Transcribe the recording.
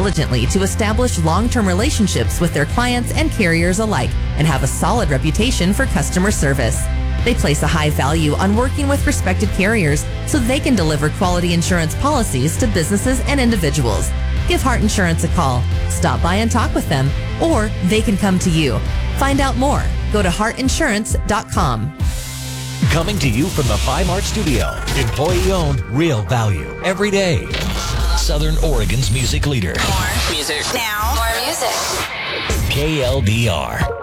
diligently to establish long-term relationships with their clients and carriers alike and have a solid reputation for customer service. They place a high value on working with respected carriers so they can deliver quality insurance policies to businesses and individuals. Give Hart Insurance a call, stop by and talk with them, or they can come to you. Find out more. Go to heartinsurance.com. Coming to you from the Bi-Mart studio. Employee-owned, real value. Every day. Southern Oregon's music leader. More music. Now. More music. KLDR.